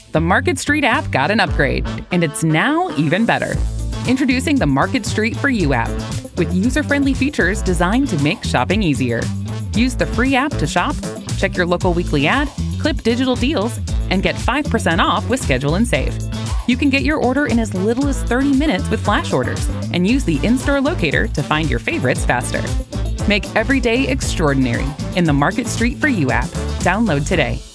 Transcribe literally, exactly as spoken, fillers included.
The Market Street app got an upgrade, and it's now even better. Introducing the Market Street For You app, with user-friendly features designed to make shopping easier. Use the free app to shop, check your local weekly ad, clip digital deals, and get five percent off with Schedule and Save. You can get your order in as little as thirty minutes with flash orders, and use the in-store locator to find your favorites faster. Make every day extraordinary in the Market Street For You app. Download today.